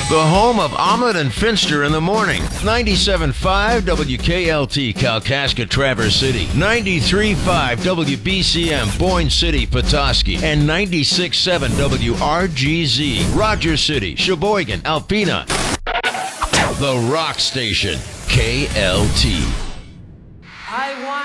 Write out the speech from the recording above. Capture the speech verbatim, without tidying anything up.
the home of Omelet and Finster in the morning. ninety-seven point five W K L T, Kalkaska, Traverse City. ninety-three point five W B C M, Boyne City, Petoskey. And ninety-six point seven W R G Z, Rogers City, Sheboygan, Alpena. The Rock Station, K L T. I want